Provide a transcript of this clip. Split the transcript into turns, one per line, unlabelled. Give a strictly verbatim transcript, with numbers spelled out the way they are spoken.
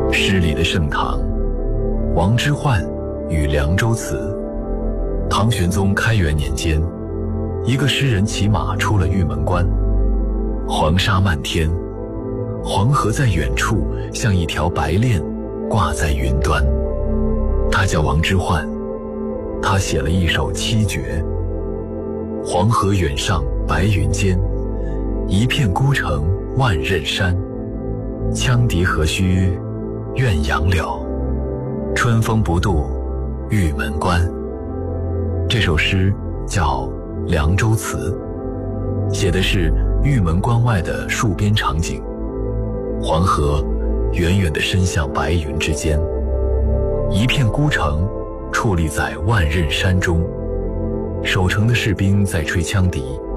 诗里的盛唐，王之涣与凉州词。唐玄宗开元年间，一个诗人骑马出了玉门关，黄沙漫天，黄河在远处像一条白链挂在云端。他叫王之涣，他写了一首七绝：黄河远上白云间，一片孤城万仞山。羌笛何须怨杨柳，春风不度玉门关。这首诗叫《凉州词》，写的是玉门关外的戍边场景。黄河远远地伸向白云之间，一片孤城矗立在万仞山中，守城的士兵在吹羌笛，